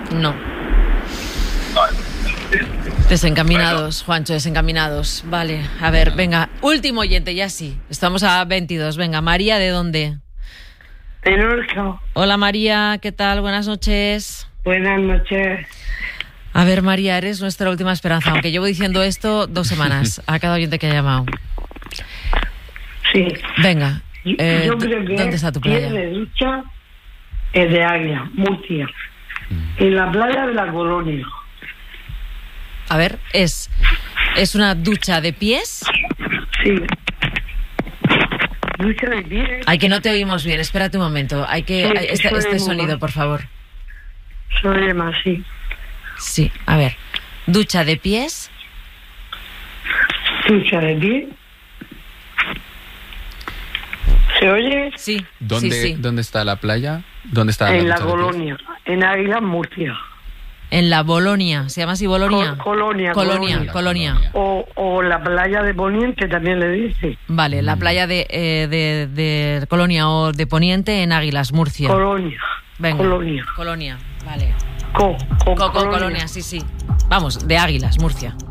No. Desencaminados, Juancho, desencaminados. Vale, a ver, venga, último oyente, ya sí. Estamos a 22. Venga, María, ¿de dónde? De Lorca. Hola, María, ¿qué tal? Buenas noches. Buenas noches. A ver, María, eres nuestra última esperanza, aunque llevo diciendo esto 2 semanas a cada oyente que ha llamado. Sí. Venga, Yo creo que ¿dónde está tu playa? de ducha es de Águila, Murcia. En la playa de la Colonia. A ver, ¿es una ducha de pies? Sí. Ducha de pies. Ay, que no te oímos bien, espérate un momento. Hay que... Sí, este sonido, por favor. Soy más, sí. Sí, a ver. ¿Ducha de pies? Ducha de pies. ¿Se oye? Sí. ¿Dónde está la playa? ¿Dónde está En la ducha de pies? Colonia. En Águila, Murcia. En la Bolonia. ¿Se llama así Bolonia? Colonia. O la playa de Poniente también le dice. Vale, la playa de Colonia o de Poniente en Águilas, Murcia. Colonia. Venga. Colonia. Colonia, vale. Colonia. Colonia, sí. Vamos, de Águilas, Murcia.